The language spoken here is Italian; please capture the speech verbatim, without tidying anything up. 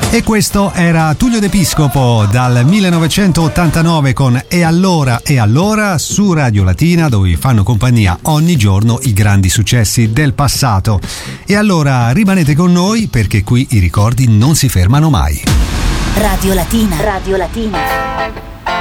E questo era Tullio De Piscopo dal millenovecentottantanove con E allora, e allora su Radio Latina, dove vi fanno compagnia ogni giorno i grandi successi del passato. E allora rimanete con noi, perché qui i ricordi non si fermano mai. Radio Latina. Radio Latina.